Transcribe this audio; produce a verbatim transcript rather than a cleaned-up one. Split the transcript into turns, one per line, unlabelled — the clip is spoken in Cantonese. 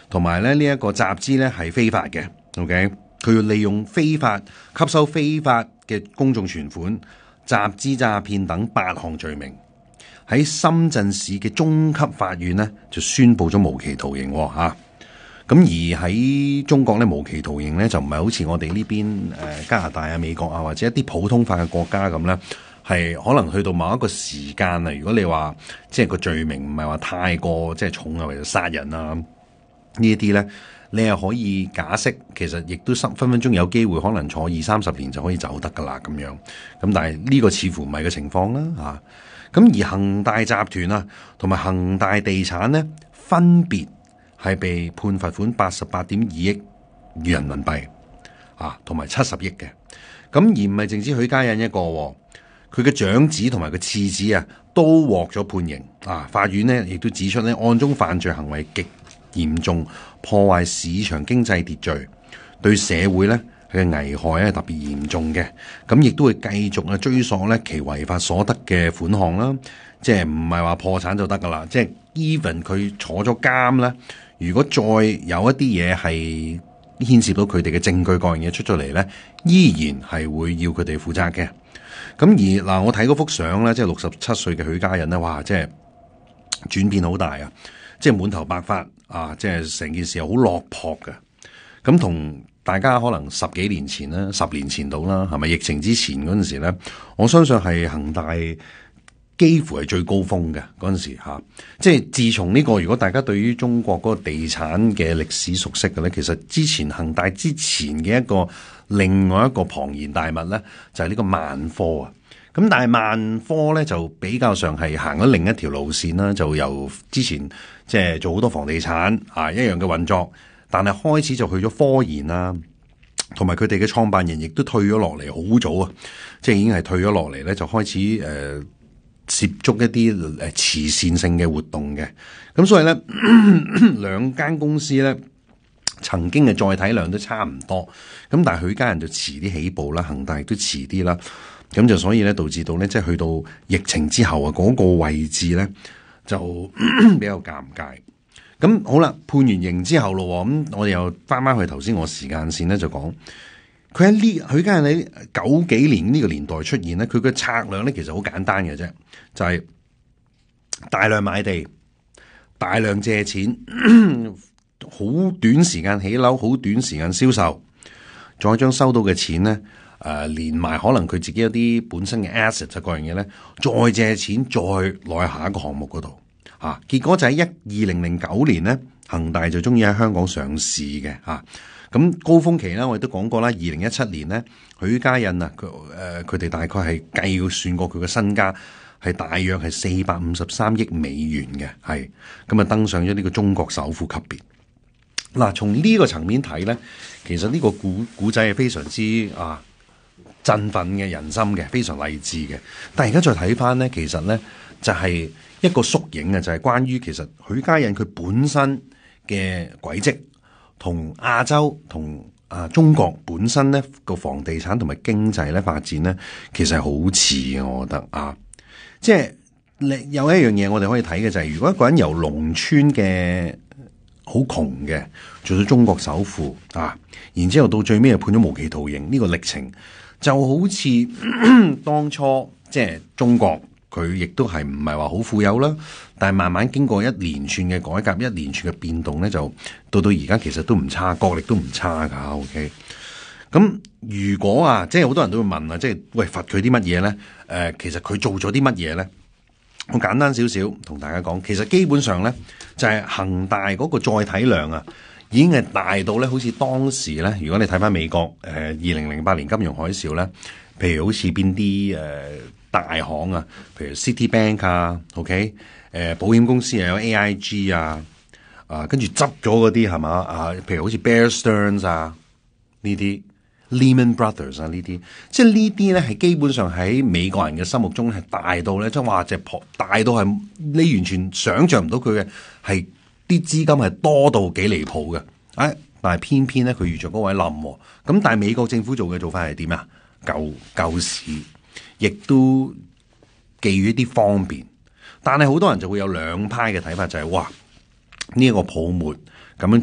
同埋咧呢一個集資咧係非法嘅。OK，佢要利用非法吸收非法嘅公眾存款、集資詐騙等八項罪名，喺深圳市嘅中級法院咧就宣布咗無期徒刑吓。咁而喺中國咧，無期徒刑咧就唔係好似我哋呢邊誒加拿大啊、美國啊或者一啲普通法嘅國家咁咧，係可能去到某一個時間啊。如果你話即係個罪名唔係話太過即係重啊，或者殺人啊呢一啲咧，你係可以假釋，其實亦都分分鐘有機會可能坐二三十年就可以走得噶啦咁樣。咁但係呢個似乎唔係個情況啦嚇。咁而恒大集團啊同埋恒大地產咧分別係被判罰款八十八點二億人民幣啊，同埋七十億嘅。咁而唔係淨止許家印一個，佢嘅長子同埋佢次子啊，都獲咗判刑啊。法院呢亦都指出咧，案中犯罪行為極嚴重，破壞市場經濟秩序，對社會咧嘅危害咧特別嚴重嘅。咁亦都會繼續啊追索咧其違法所得嘅款項啦。即係唔係話破產就得噶啦，即係 even 佢坐咗監咧。如果再有一啲嘢係牽涉到佢哋嘅證據各樣嘢出咗嚟咧，依然係會要佢哋負責嘅。咁而嗱，我睇嗰幅相咧，即係六十七歲嘅許家印咧，哇！即係轉變好大啊，即係滿頭白髮啊，即係成件事好落魄嘅。咁同大家可能十幾年前啦，十年前到啦，係咪疫情之前嗰陣時咧？我相信係恒大幾乎係最高峰嘅嗰陣時嚇，即係自從呢個，如果大家對於中國嗰個地產嘅歷史熟悉嘅咧，其實之前恒大之前嘅一個另外一個龐然大物咧，就係呢個萬科啊。咁但係萬科咧就比較上係行咗另一條路線啦，就由之前即係做好多房地產啊一樣嘅運作，但係開始就去咗科研啦，同埋佢哋嘅創辦人亦都退咗落嚟好早啊，即係已經係退咗落嚟咧，就開始誒。呃涉足一啲誒慈善性嘅活動嘅，咁所以咧兩間公司咧曾經嘅載體量都差唔多，咁但係許家印就遲啲起步啦，恒大亦都遲啲啦，咁就所以咧導致到咧即係去到疫情之後啊嗰、那個位置咧就比較尷尬。咁好啦，判完刑之後咯，咁我哋又翻翻去頭先我時間線咧就講。佢喺呢許家印喺九幾年呢個年代出現咧，佢嘅策略咧其實好簡單嘅啫，就係、是、大量買地、大量借錢，好短時間起樓，好短時間銷售，再將收到嘅錢咧，誒、呃、連埋可能佢自己一啲本身嘅 asset 啊各樣嘢咧，再借錢再攞去下一個項目嗰度，啊，結果就喺一二零零九年咧，恒大就終於喺香港上市嘅，啊。咁高峰期啦，我亦都講過啦。二零一七年咧，許家印啊，佢誒佢哋大概係計算過佢嘅身家係大約係四百五十三億美元嘅，係咁啊登上咗呢個中國首富級別。嗱，從呢個層面睇咧，其實呢個古古仔係非常之啊振奮嘅人心嘅，非常勵志嘅。但係而家再睇翻咧，其實咧就係一個縮影啊，就係關於其實許家印佢本身嘅軌跡。同亞洲同啊中國本身咧個房地產同埋經濟咧發展咧，其實係好似嘅，我覺得啊，即係你有一樣嘢我哋可以睇嘅就係、是，如果一個人由農村嘅好窮嘅做到中國首富啊，然之後到最尾又判咗無期徒刑，呢、這個歷程就好似當初即係中國。佢亦都係唔係話好富有啦，但係慢慢經過一連串嘅改革、一連串嘅變動咧，就到到而家其實都唔差，國力都唔差噶。OK，咁如果啊，即係好多人都會問啊，即係喂罰佢啲乜嘢咧？誒、呃，其實佢做咗啲乜嘢咧？我簡單少少同大家講，其實基本上咧就係、是、恒大嗰個載體量啊，已經係大到咧，好似當時咧，如果你睇翻美國誒二零零八年金融海嘯咧，譬如好似邊啲誒。呃大行啊，譬如 Citibank 啊 ，OK，誒、呃，保險公司又有 A I G 啊，啊，跟住執咗嗰啲係嘛啊，譬如好似 Bear Stearns 啊，呢啲 Lehman Brothers 啊，呢啲，即係呢啲咧係基本上喺美國人嘅心目中係大到咧，即係話隻婆大到係你完全想象唔到佢嘅係啲資金係多到幾離譜嘅，哎，但係偏偏咧佢遇着嗰位冧，咁但係美國政府做嘅做法係點啊？救救市。亦都寄予一啲方便，但係好多人就會有兩派嘅睇法，就係、是、哇呢一、這個泡沫咁樣。